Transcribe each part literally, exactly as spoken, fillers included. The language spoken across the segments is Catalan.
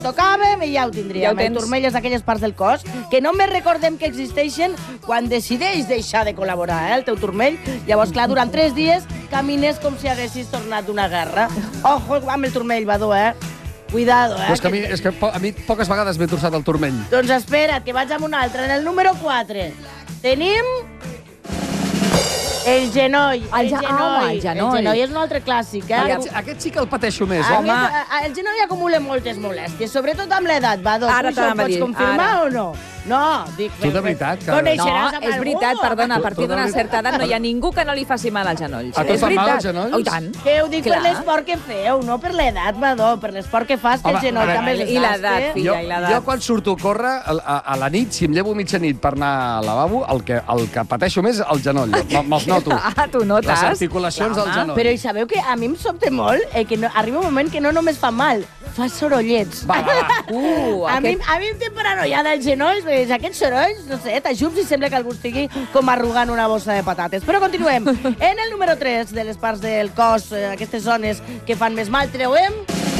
tocàvem i ja ho tindríem. Ja ho el turmell és d'aquelles parts del cos que només recordem que existeixen quan decideix deixar de col·laborar, eh, el teu turmell. Llavors, clar, durant tres dies camines com si haguessis tornat d'una guerra. Ojo amb el turmell, Badó, eh? Cuidado, eh? Però és que a mi, és que a mi poques vegades m'he torçat el turmell. Doncs espera't, que vaig amb un altre. En el número quatre tenim el genoll. El, ge ah, el genoll. El genoll és un altre clàssic, eh? Aquest, aquest sí que el pateixo més, eh? Home. Aquest, el genoll acumula moltes molèsties, sobretot amb l'edat, Badó. Ara Tu això ho pots confirmar ara. o no? No, dic... Tu de veritat, que... No, és veritat, perdona, a partir d'una certa edat no hi ha ningú que no li faci mal als genolls. A tu és fan mal veritat. els genolls? Oh, i tant. Que ho dic Clar. per l'esport que feu, no per l'edat, Badó, per l'esport que fas, que Home, el genoll a també veure, es i l'edat, desgaste. filla, Jo, i l'edat. jo quan surto a córrer, a, a, a la nit, si em llevo mitjanit per anar al lavabo, el que, el que pateixo més és el genoll. Me'ls noto. Ah, tu notes? Les articulacions del genoll. Però i sabeu que a mi em sobta molt eh, que no, arriba un moment que no només fa mal, fa sorollets. Va, va, va. Uh, A, aquest... mi, a mi em té paranoiada els genolls, perquè aquests sorolls, no sé, t'ajups i sembla que algú estigui com arrugant una bossa de patates. Però continuem. En el número tres de les parts del cos, eh, aquestes zones que fan més mal, treuem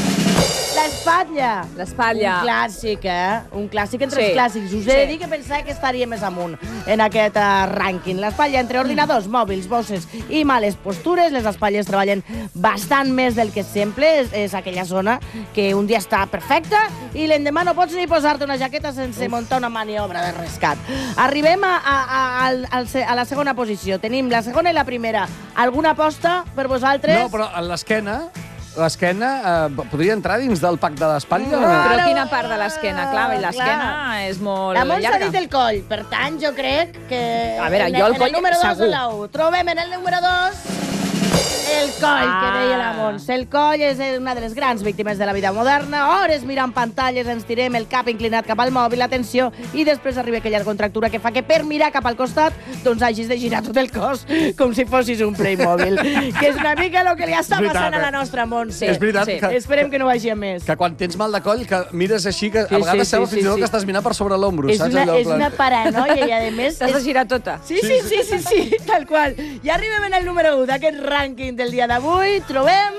l'espatlla. L'espatlla. Un clàssic, eh? Un clàssic entre Sí. els clàssics. Us he de dir que pensava que estaria més amunt en aquest uh, rànquing. L'espatlla entre ordinadors, mòbils, bosses i males postures. Les espatlles treballen bastant més del que sempre. És, és aquella zona que un dia està perfecta i l'endemà no pots ni posar-te una jaqueta sense muntar una maniobra de rescat. Arribem a, a, a, al, al, a la segona posició. Tenim la segona i la primera. Alguna aposta per vosaltres? No, però en l'esquena... L'esquena eh, podria entrar dins del pack de l'espatlla? No. o Però quina part de l'esquena? Clar, l'esquena és molt La Montse ha llarga. dit el coll, per tant, jo crec que... A veure, en, jo el en coll el número dos segur. o la u. Trobem en el número dos el coll, Ah. que deia la Montse. El coll és una de les grans víctimes de la vida moderna. Hores mirant pantalles, ens tirem el cap inclinat cap al mòbil, atenció, i després arriba aquella contractura que fa que per mirar cap al costat doncs hagis de girar tot el cos com si fossis un Playmobil. Que és una mica el que li està És veritat, passant a la eh? nostra Montse. És veritat Sí. que, Esperem que no vagi a més. que quan tens mal de coll, que mires així, que Sí, a vegades sí, sembla sí, fins i tot sí, que sí. estàs mirant per sobre l'ombro, És saps? una, Allò, és en plan- una paranoia i, a més... T'has de és... girar tota. Sí, sí, sí, sí, sí, tal qual. I arribem en el número u d'aquest rànquing del dia d'avui. Trobem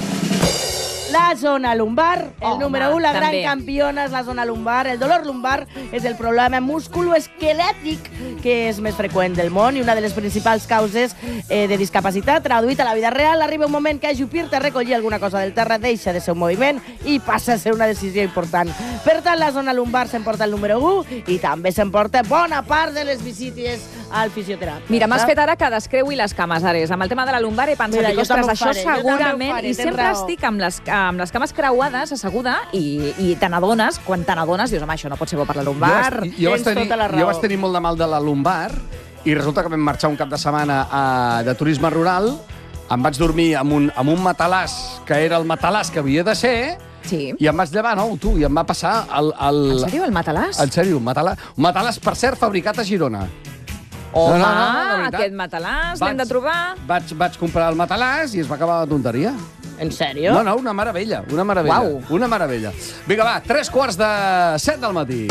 la zona lumbar. El Home, número u, la gran també. campiona, és la zona lumbar. El dolor lumbar és el problema musculoesquelètic que és més freqüent del món i una de les principals causes eh, de discapacitat. Traduït a la vida real, arriba un moment que ajupir-te a recollir alguna cosa del terra deixa de ser un moviment i passa a ser una decisió important. Per tant, la zona lumbar s'emporta el número u i també s'emporta bona part de les visites al fisioteràpic. Mira, m'has fet ara que descreui les cames, Ares. Amb el tema de la lumbar he pensat, Mira, dic, jo ostres, també ho això faré, jo també ho segurament... faré, I tens sempre raó. estic amb les, amb les cames creuades, asseguda, i, i te n'adones, quan te n'adones, dius, home, això no pot ser bo per la lumbar. Jo, vaig, jo, vaig Tens tenir, tota la raó. jo vaig tenir molt de mal de la lumbar i resulta que vam marxar un cap de setmana a, de turisme rural, em vaig dormir amb un, amb un matalàs que era el matalàs que havia de ser Sí. i em vaig llevar nou, tu, i em va passar el... el En sèrio, el matalàs? En sèrio, un matalàs, un matalàs, per cert, fabricat a Girona. Home, No, no, no, no, de veritat. aquest matalàs Vaig- l'hem de trobar. Vaig, vaig comprar el matalàs i es va acabar la tonteria. En sèrio? No, no, una meravella, una meravella. Uau. Una meravella. Vinga, va, tres quarts de set del matí.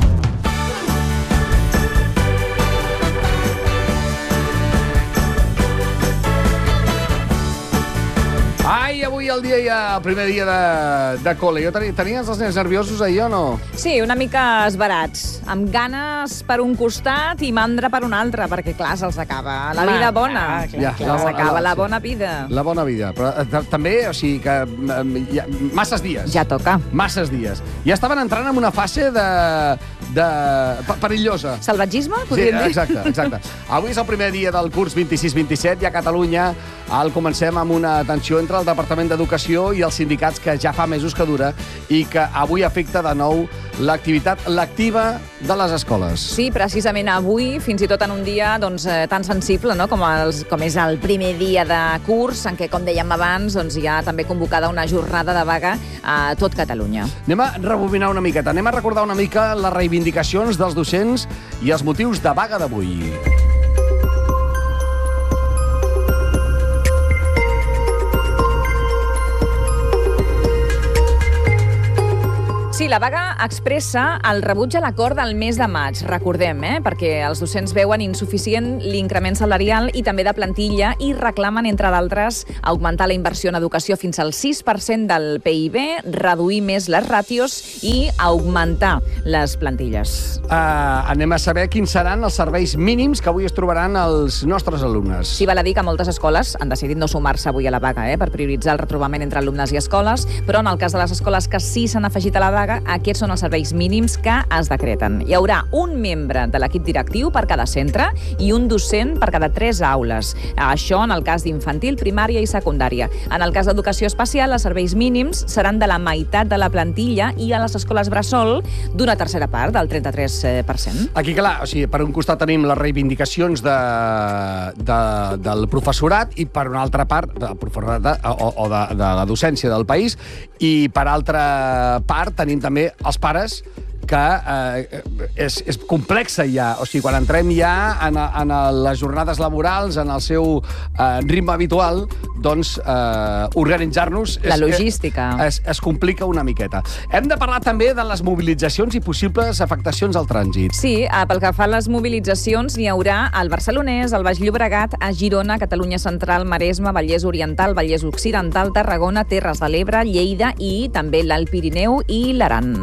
Ai, avui el dia ja, el primer dia de, de col·le. Jo tenia, tenies els nens nerviosos ahir o no? Sí, una mica esbarats, amb ganes per un costat i mandra per un altre, perquè, clar, se'ls acaba la vida Home, bona. clar, clar, Ja, Se'ls la- acaba la- la sí. bona vida. La bona vida. Però eh, ta- també, o sigui, que eh, hi ha masses dies. Ja toca. Masses dies. Ja estaven entrant en una fase de... de pe- perillosa. Salvatgisme, Sí, podríem dir? exacte, exacte. Avui és el primer dia del curs vint-i-sis vint-i-set i a Catalunya el comencem amb una tensió entre el Departament d'Educació i els sindicats que ja fa mesos que dura i que avui afecta de nou l'activitat lectiva de les escoles. Sí, precisament avui, fins i tot en un dia doncs, eh, tan sensible no? com, els, com és el primer dia de curs, en què, com dèiem abans, doncs, hi ha també convocada una jornada de vaga a tot Catalunya. Anem a rebobinar una miqueta, anem a recordar una mica les reivindicacions dels docents i els motius de vaga d'avui. Sí, la vaga expressa el rebuig a l'acord del mes de maig, recordem, eh? perquè els docents veuen insuficient l'increment salarial i també de plantilla i reclamen, entre d'altres, augmentar la inversió en educació fins al sis per cent del P I B, reduir més les ràtios i augmentar les plantilles. Uh, anem a saber quins seran els serveis mínims que avui es trobaran els nostres alumnes. Sí, val a dir que moltes escoles han decidit no sumar-se avui a la vaga eh? per prioritzar el retrobament entre alumnes i escoles, però en el cas de les escoles que sí s'han afegit a la vaga, aquests són els serveis mínims que es decreten. Hi haurà un membre de l'equip directiu per cada centre i un docent per cada tres aules. Això en el cas d'infantil, primària i secundària. En el cas d'educació especial, els serveis mínims seran de la meitat de la plantilla i a les escoles bressol d'una tercera part, del trenta-tres per cent. Aquí, clar, o sigui, per un costat tenim les reivindicacions de, de, del professorat i per una altra part del professorat o, o de, de la docència del país, i per altra part tenim també els pares, que eh, és, és complexa ja. O sigui, quan entrem ja en, en les jornades laborals, en el seu eh, ritme habitual, doncs eh, organitzar-nos... La logística. Es, es complica una miqueta. Hem de parlar també de les mobilitzacions i possibles afectacions al trànsit. Sí, pel que fa a les mobilitzacions, n'hi haurà al Barcelonès, al Baix Llobregat, a Girona, Catalunya Central, Maresme, Vallès Oriental, Vallès Occidental, Tarragona, Terres de l'Ebre, Lleida i també l'Alt Pirineu i l'Aran.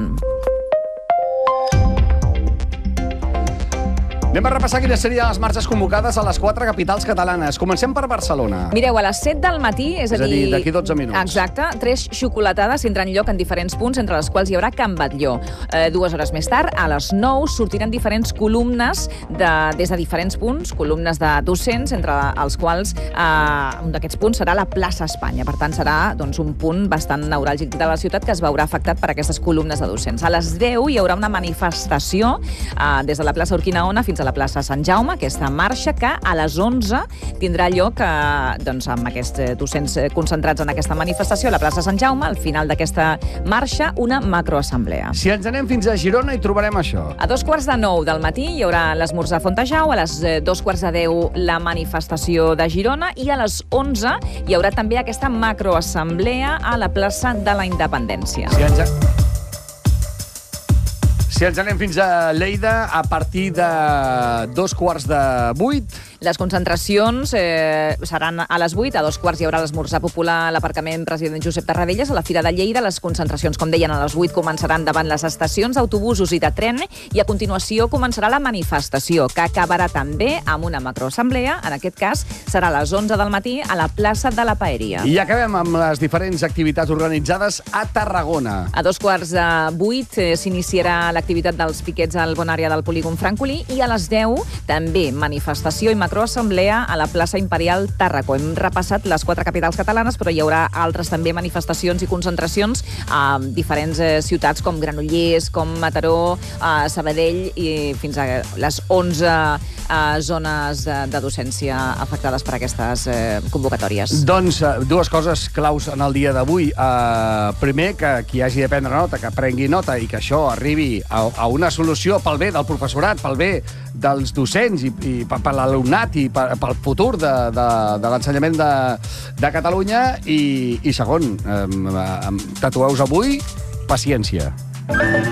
Anem a repassar quina seria les marxes convocades a les quatre capitals catalanes. Comencem per Barcelona. Mireu, a les set del matí, és, és a dir... d'aquí dotze minuts. Exacte, tres xocolatades tindran lloc en diferents punts, entre les quals hi haurà Can Batlló. Eh, dues hores més tard, a les nou, sortiran diferents columnes de, des de diferents punts, columnes de docents, entre els quals eh, un d'aquests punts serà la plaça Espanya. Per tant, serà doncs, un punt bastant neuràlgic de la ciutat que es veurà afectat per aquestes columnes de docents. A les deu hi haurà una manifestació eh, des de la plaça Urquinaona fins a la plaça Sant Jaume, aquesta marxa que a les onze tindrà lloc eh, doncs, amb aquests docents concentrats en aquesta manifestació a la plaça Sant Jaume, al final d'aquesta marxa, una macroassemblea. Si ens anem fins a Girona hi trobarem això. A dos quarts de nou del matí hi haurà l'esmorzar a Fontejau, a les dos quarts de deu la manifestació de Girona i a les onze hi haurà també aquesta macroassemblea a la plaça de la Independència. Si ens... Si ens anem fins a Lleida, a partir de dos quarts de vuit... Les concentracions eh, seran a les vuit, a dos quarts hi haurà l'esmorzar popular a l'aparcament President Josep Tarradellas, a la Fira de Lleida. Les concentracions, com deien, a les vuit començaran davant les estacions d'autobusos i de tren i a continuació començarà la manifestació, que acabarà també amb una macroassemblea, en aquest cas serà a les onze del matí a la plaça de la Paeria. I acabem amb les diferents activitats organitzades a Tarragona. A dos quarts de vuit eh, s'iniciarà l'activitat dels piquets al Bonària del polígon Francolí i a les deu també manifestació i macroassemblea a la plaça Imperial Tàrraco. Hem repassat les quatre capitals catalanes, però hi haurà altres també manifestacions i concentracions a diferents eh, ciutats com Granollers, com Mataró, eh, Sabadell i fins a les onze eh, zones de, de docència afectades per aquestes eh, convocatòries. Doncs eh, dues coses claus en el dia d'avui. Eh, primer, que qui hagi de prendre nota, que prengui nota i que això arribi a, a una solució pel bé del professorat, pel bé dels docents i, i per, per l'alumnat i per, pel futur de, de, de l'ensenyament de, de Catalunya. I, i segon, eh, tatueu-vos avui, paciència.